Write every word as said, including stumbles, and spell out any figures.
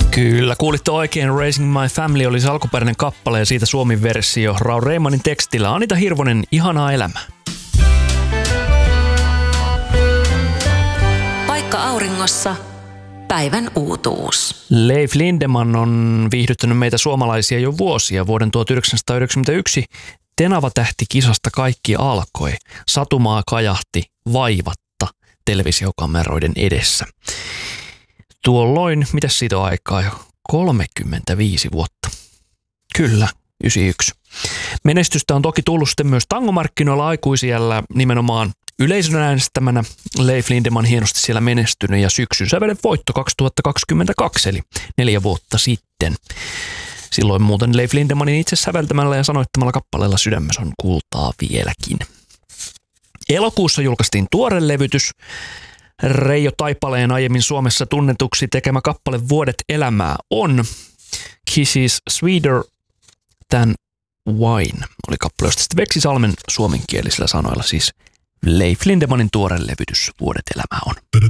Kyllä, kuulitte oikein. Raising My Family oli se alkuperäinen kappale ja siitä Suomen versio Raul Reimanin tekstillä. Anita Hirvonen, Ihanaa elämää. Paikka auringossa. Päivän uutuus. Leif Lindeman on viihdyttänyt meitä suomalaisia jo vuosia. Vuoden tuhatyhdeksänsataayhdeksänkymmentäyksi Tenava-tähti-kisasta kaikki alkoi. Satumaa kajahti vaivatta televisiokameroiden edessä. Tuolloin, mitäs siitä on aikaa jo? kolmekymmentäviisi vuotta. Kyllä, yhdeksänkymmentäyksi. Menestystä on toki tullut sitten myös tangomarkkinoilla aikuisiällä nimenomaan yleisön äänestämänä. Leif Lindeman hienosti siellä menestynyt ja syksyn sävelen voitto kaksituhattakaksikymmentäkaksi, eli neljä vuotta sitten. Silloin muuten Leif Lindemanin itse säveltämällä ja sanoittamalla kappaleella Sydämessä on kultaa vieläkin. Elokuussa julkaistiin tuore levytys. Reijo Taipaleen aiemmin Suomessa tunnetuksi tekemä kappale Vuodet elämää on Kiss is Sweeter Than Wine. Oli kappale, josta sitten Veksi Salmen suomenkielisillä sanoilla siis Leif Lindemanin tuore levytys Vuodet elämää on.